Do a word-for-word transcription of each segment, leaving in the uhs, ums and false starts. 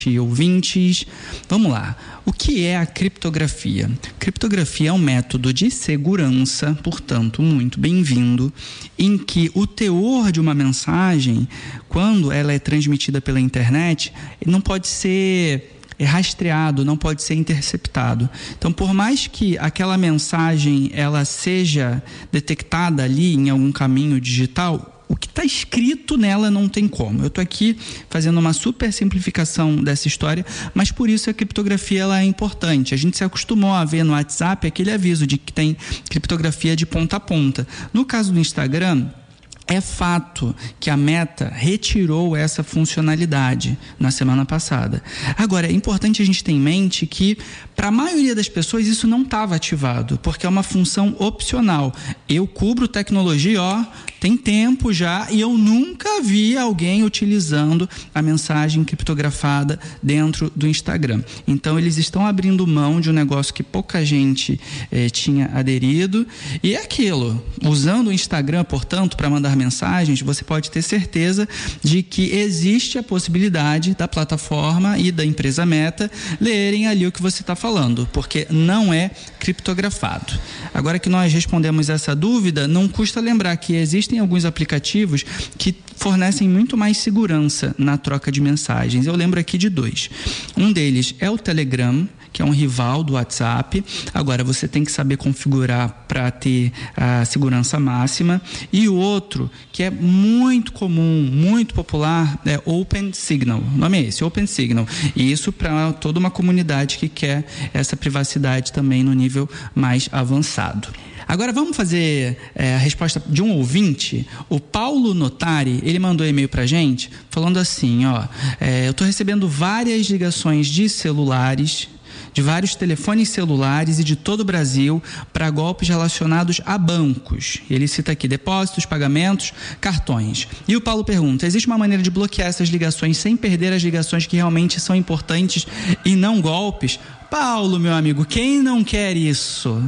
ouvintes. Vamos lá. O que é a criptografia? Criptografia é um método de segurança, portanto, muito bem-vindo, em que o teor de uma mensagem, quando ela é transmitida pela internet, não pode ser rastreado, não pode ser interceptado. Então, por mais que aquela mensagem ela seja detectada ali em algum caminho digital, o que está escrito nela não tem como. Eu estou aqui fazendo uma super simplificação dessa história, mas por isso a criptografia ela é importante. A gente se acostumou a ver no WhatsApp aquele aviso de que tem criptografia de ponta a ponta. No caso do Instagram, é fato que a Meta retirou essa funcionalidade na semana passada. Agora, é importante a gente ter em mente que, para a maioria das pessoas, isso não estava ativado, porque é uma função opcional. Eu cubro tecnologia, ó, tem tempo já, e eu nunca vi alguém utilizando a mensagem criptografada dentro do Instagram. Então, eles estão abrindo mão de um negócio que pouca gente eh, tinha aderido, e é aquilo. Usando o Instagram, portanto, para mandar mensagens, você pode ter certeza de que existe a possibilidade da plataforma e da empresa Meta lerem ali o que você está falando, porque não é criptografado. Agora que nós respondemos essa dúvida, não custa lembrar que existem alguns aplicativos que fornecem muito mais segurança na troca de mensagens. Eu lembro aqui de dois. Um deles é o Telegram, que é um rival do WhatsApp. Agora, você tem que saber configurar para ter a segurança máxima. E o outro, que é muito comum, muito popular, é OpenSignal. O nome é esse, OpenSignal. E isso para toda uma comunidade que quer essa privacidade também no nível mais avançado. Agora vamos fazer é, a resposta de um ouvinte. O Paulo Notari, ele mandou um e-mail pra gente falando assim, ó, é, eu estou recebendo várias ligações de celulares, de vários telefones celulares e de todo o Brasil para golpes relacionados a bancos. Ele cita aqui depósitos, pagamentos, cartões. E o Paulo pergunta, existe uma maneira de bloquear essas ligações sem perder as ligações que realmente são importantes e não golpes? Paulo, meu amigo, quem não quer isso?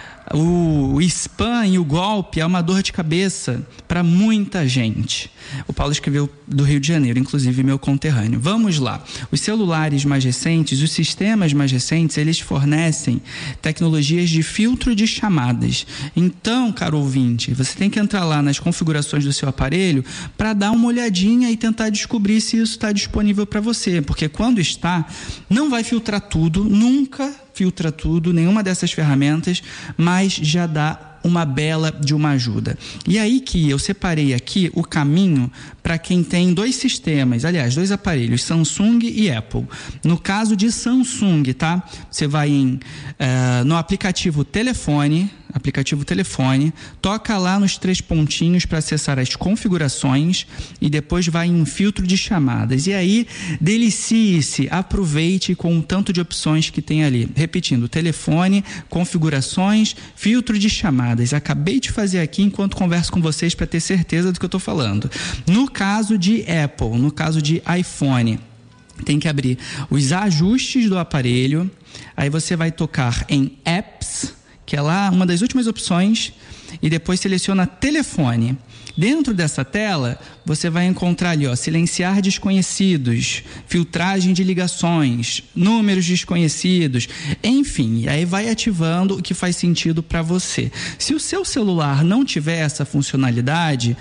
O spam e o golpe é uma dor de cabeça para muita gente. O Paulo escreveu do Rio de Janeiro, inclusive meu conterrâneo. Vamos lá. Os celulares mais recentes, os sistemas mais recentes, eles fornecem tecnologias de filtro de chamadas. Então, caro ouvinte, você tem que entrar lá nas configurações do seu aparelho para dar uma olhadinha e tentar descobrir se isso está disponível para você. Porque quando está, não vai filtrar tudo, nunca filtra tudo, nenhuma dessas ferramentas, mas já dá uma bela de uma ajuda. E aí que eu separei aqui o caminho para quem tem dois sistemas, aliás, dois aparelhos, Samsung e Apple. No caso de Samsung, tá? Você vai em, uh, no aplicativo Telefone, aplicativo Telefone, toca lá nos três pontinhos para acessar as configurações e depois vai em filtro de chamadas. E aí, delicie-se, aproveite com o tanto de opções que tem ali. Repetindo, telefone, configurações, filtro de chamadas. Acabei de fazer aqui enquanto converso com vocês para ter certeza do que eu estou falando. No caso de Apple, no caso de iPhone, tem que abrir os ajustes do aparelho, aí você vai tocar em Apps, que é lá uma das últimas opções, e depois seleciona telefone. Dentro dessa tela, você vai encontrar ali, ó, silenciar desconhecidos, filtragem de ligações, números desconhecidos, enfim, aí vai ativando o que faz sentido para você. Se o seu celular não tiver essa funcionalidade,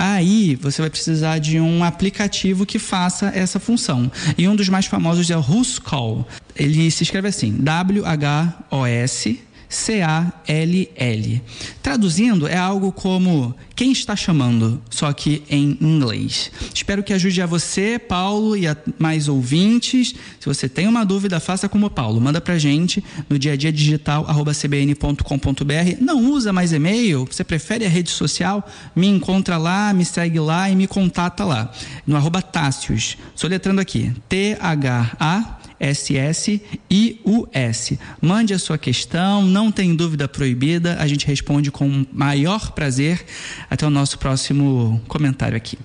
aí você vai precisar de um aplicativo que faça essa função. E um dos mais famosos é o Whoscall. Ele se escreve assim, W H O S C A L L. Traduzindo, é algo como quem está chamando, só que em inglês. Espero que ajude a você, Paulo, e a mais ouvintes. Se você tem uma dúvida, faça como o Paulo. Manda pra gente no dia a dia digital arroba c b n ponto com ponto b r. Não usa mais e-mail? Você prefere a rede social? Me encontra lá, me segue lá e me contata lá. No arroba Tássius. Soletrando aqui. T H A S S I U S. Mande a sua questão, não tem dúvida proibida, a gente responde com o maior prazer. Até o nosso próximo comentário aqui.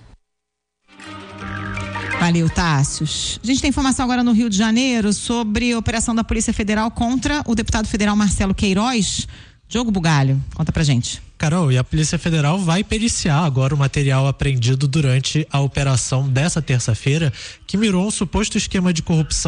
Valeu, Tássius. A gente tem informação agora no Rio de Janeiro sobre a operação da Polícia Federal contra o deputado federal Marcelo Queiroz, Diogo Bugalho, conta pra gente. Carol, e a Polícia Federal vai periciar agora o material apreendido durante a operação dessa terça-feira, que mirou um suposto esquema de corrupção